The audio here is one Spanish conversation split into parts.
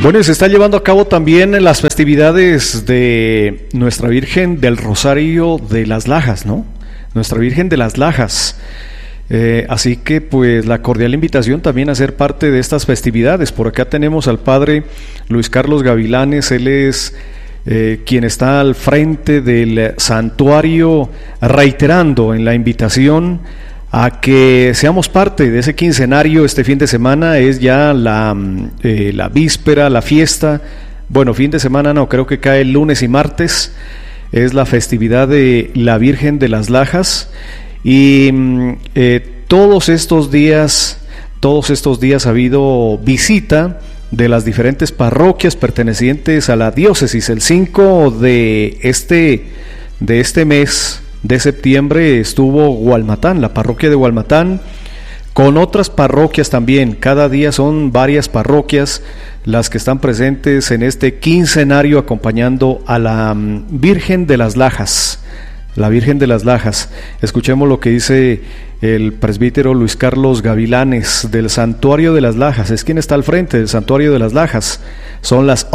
Bueno, se está llevando a cabo también las festividades de Nuestra Virgen del Rosario de las Lajas, ¿no? Nuestra Virgen de las Lajas. Así que pues la cordial invitación también a ser parte de estas festividades. Por acá tenemos al padre Luis Carlos Gavilanes, él es quien está al frente del santuario, reiterando en la invitación a que seamos parte de ese quincenario. Este fin de semana es ya la víspera, la fiesta. Bueno, fin de semana no, creo que cae el lunes y martes. Es la festividad de la Virgen de las Lajas. Y todos estos días ha habido visita de las diferentes parroquias pertenecientes a la diócesis. El 5 de este mes de septiembre estuvo Gualmatán, la parroquia de Gualmatán, con otras parroquias también. Cada día son varias parroquias las que están presentes en este quincenario acompañando a la Virgen de las Lajas. La Virgen de las Lajas. Escuchemos lo que dice el presbítero Luis Carlos Gavilanes del Santuario de las Lajas. Es quien está al frente del Santuario de las Lajas. Son las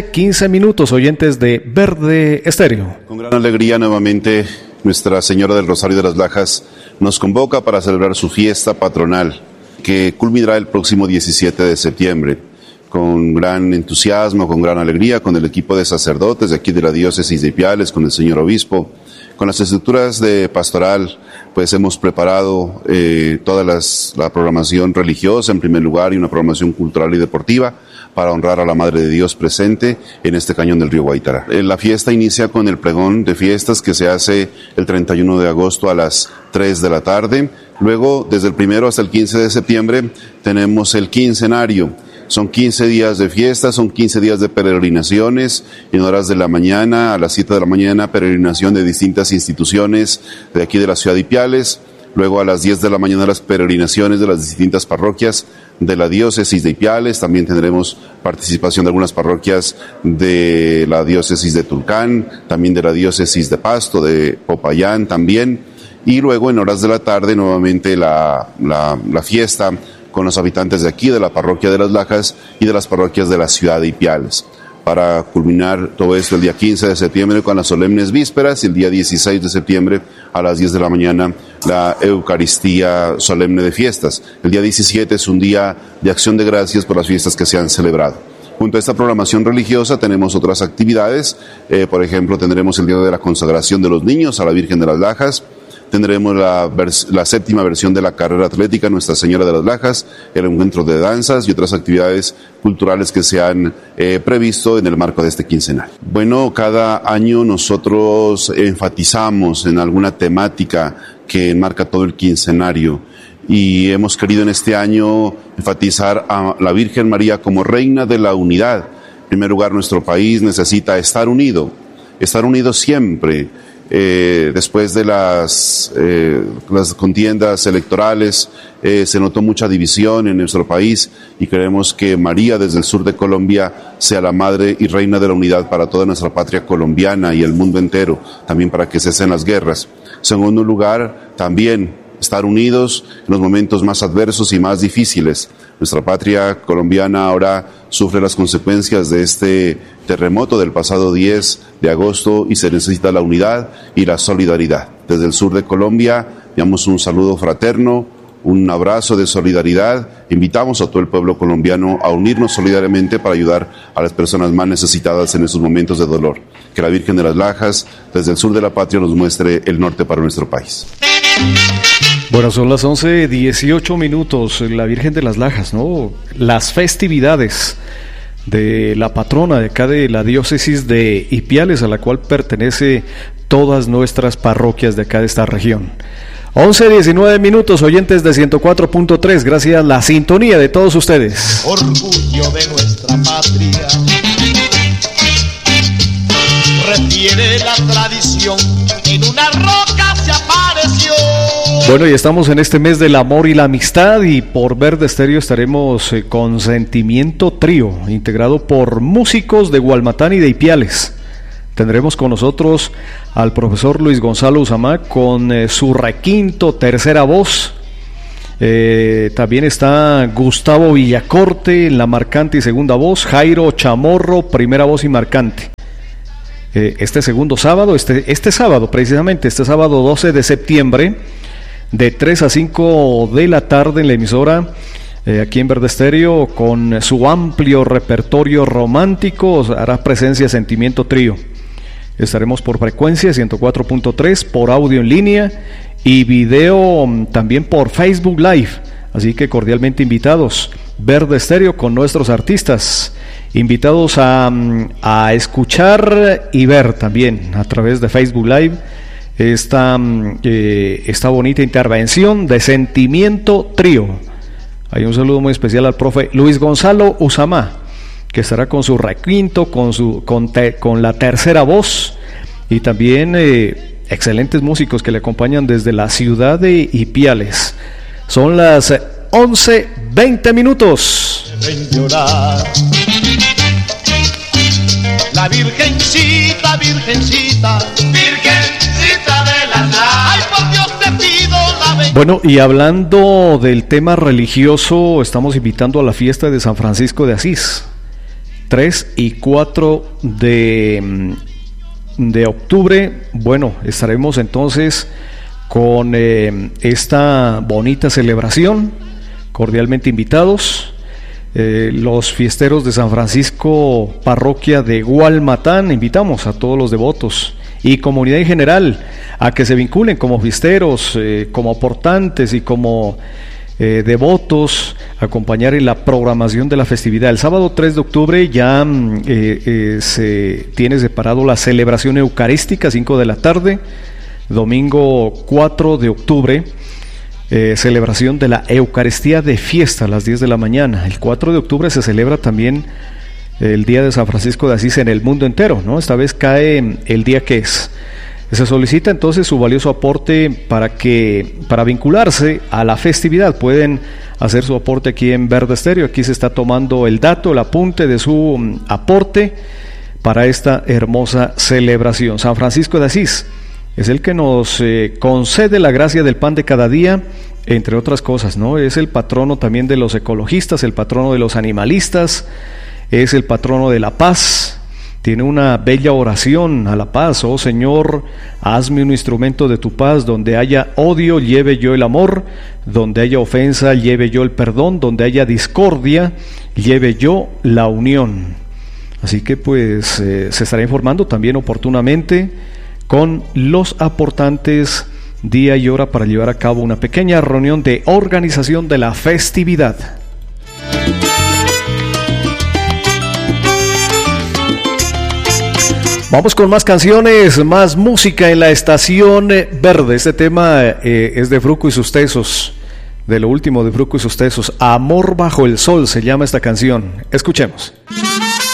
11:15, oyentes de Verde Estéreo. Con gran alegría nuevamente Nuestra Señora del Rosario de las Lajas nos convoca para celebrar su fiesta patronal, que culminará el próximo 17 de septiembre. Con gran entusiasmo, con gran alegría, con el equipo de sacerdotes de aquí de la diócesis de Ipiales, con el señor obispo, con las estructuras de pastoral, pues hemos preparado toda la programación religiosa en primer lugar y una programación cultural y deportiva para honrar a la Madre de Dios presente en este cañón del río Guaitara. La fiesta inicia con el pregón de fiestas que se hace el 31 de agosto a las 3 de la tarde. Luego, desde el 1 hasta el 15 de septiembre, tenemos el quincenario. Son 15 días de fiesta, son 15 días de peregrinaciones. En horas de la mañana, a las 7 de la mañana, peregrinación de distintas instituciones de aquí de la ciudad de Ipiales. Luego a las 10 de la mañana las peregrinaciones de las distintas parroquias de la diócesis de Ipiales. También tendremos participación de algunas parroquias de la diócesis de Tulcán, también de la diócesis de Pasto, de Popayán también. Y luego en horas de la tarde nuevamente la fiesta con los habitantes de aquí, de la parroquia de las Lajas y de las parroquias de la ciudad de Ipiales, para culminar todo esto el día 15 de septiembre con las solemnes vísperas y el día 16 de septiembre a las 10 de la mañana la Eucaristía solemne de fiestas. El día 17 es un día de acción de gracias por las fiestas que se han celebrado. Junto a esta programación religiosa tenemos otras actividades, por ejemplo tendremos el día de la consagración de los niños a la Virgen de las Lajas. Tendremos la séptima versión de la carrera atlética Nuestra Señora de las Lajas, el encuentro de danzas y otras actividades culturales que se han previsto en el marco de este quincenal. Bueno, cada año nosotros enfatizamos en alguna temática que enmarca todo el quincenario y hemos querido en este año enfatizar a la Virgen María como Reina de la Unidad. En primer lugar, nuestro país necesita estar unido siempre. Después de las contiendas electorales se notó mucha división en nuestro país y queremos que María desde el sur de Colombia sea la madre y reina de la unidad para toda nuestra patria colombiana y el mundo entero, también para que cesen las guerras. En segundo lugar, también estar unidos en los momentos más adversos y más difíciles. Nuestra patria colombiana ahora sufre las consecuencias de este terremoto del pasado 10 de agosto y se necesita la unidad y la solidaridad. Desde el sur de Colombia, damos un saludo fraterno, un abrazo de solidaridad. Invitamos a todo el pueblo colombiano a unirnos solidariamente para ayudar a las personas más necesitadas en estos momentos de dolor. Que la Virgen de las Lajas, desde el sur de la patria, nos muestre el norte para nuestro país. Bueno, son las 11:18, la Virgen de las Lajas, ¿no? Las festividades de la patrona de acá de la diócesis de Ipiales, a la cual pertenece todas nuestras parroquias de acá de esta región. 11:19, oyentes de 104.3, gracias a la sintonía de todos ustedes. Orgullo de nuestra patria, retiene la tradición, en una roca se apareció. Bueno, y estamos en este mes del amor y la amistad, y por Verde Estéreo estaremos con Sentimiento Trío, integrado por músicos de Gualmatán y de Ipiales. Tendremos con nosotros al profesor Luis Gonzalo Usamá con su requinto, tercera voz, También está Gustavo Villacorte en la marcante y segunda voz, Jairo Chamorro, primera voz y marcante. Este segundo sábado, este sábado precisamente, este sábado 12 de septiembre, de 3 a 5 de la tarde en la emisora, aquí en Verde Estéreo, con su amplio repertorio romántico, hará presencia Sentimiento Trío. Estaremos por frecuencia 104.3, por audio en línea y video también por Facebook Live, así que cordialmente invitados. Verde Estéreo con nuestros artistas, invitados a escuchar y ver también a través de Facebook Live esta bonita intervención de Sentimiento Trío. Hay un saludo muy especial al profe Luis Gonzalo Usamá, que estará con su requinto, con la tercera voz, y también excelentes músicos que le acompañan desde la ciudad de Ipiales. Son las 11:20 minutos. La virgencita, virgencita, virgencita de las lajas. Ay, por Dios te pido la bendición. Bueno, y hablando del tema religioso, estamos invitando a la fiesta de San Francisco de Asís, 3 y 4 de octubre. Bueno, estaremos entonces con esta bonita celebración, cordialmente invitados. Los fiesteros de San Francisco, parroquia de Gualmatán, invitamos a todos los devotos y comunidad en general a que se vinculen como fiesteros, como aportantes y como devotos, acompañar en la programación de la festividad. El sábado 3 de octubre ya se tiene separado la celebración eucarística, 5 de la tarde. Domingo 4 de octubre, celebración de la Eucaristía de fiesta a las 10 de la mañana. El 4 de octubre se celebra también el Día de San Francisco de Asís en el mundo entero, ¿no? Esta vez cae el día que es. Se solicita entonces su valioso aporte para vincularse a la festividad. Pueden hacer su aporte aquí en Verde Estéreo. Aquí se está tomando el dato, el apunte de su aporte para esta hermosa celebración. San Francisco de Asís es el que nos concede la gracia del pan de cada día, entre otras cosas, ¿no? Es el patrono también de los ecologistas, el patrono de los animalistas, es el patrono de la paz. Tiene una bella oración a la paz: oh Señor, hazme un instrumento de tu paz, donde haya odio, lleve yo el amor, donde haya ofensa, lleve yo el perdón, donde haya discordia, lleve yo la unión. Así que pues se estará informando también oportunamente con los aportantes día y hora para llevar a cabo una pequeña reunión de organización de la festividad. Vamos con más canciones, más música en la estación verde. Este tema es de Fruco y sus Tesos, de lo último de Fruco y sus Tesos. Amor bajo el sol se llama esta canción. Escuchemos.